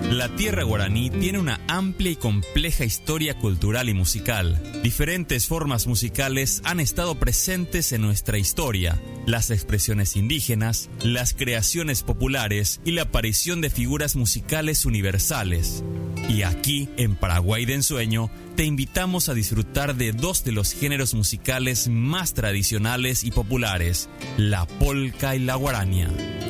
La tierra guaraní tiene una amplia y compleja historia cultural y musical. Diferentes formas musicales han estado presentes en nuestra historia: las expresiones indígenas, las creaciones populares y la aparición de figuras musicales universales. Y aquí, en Paraguay de Ensueño, te invitamos a disfrutar de dos de los géneros musicales más tradicionales y populares: la polca y la guarania.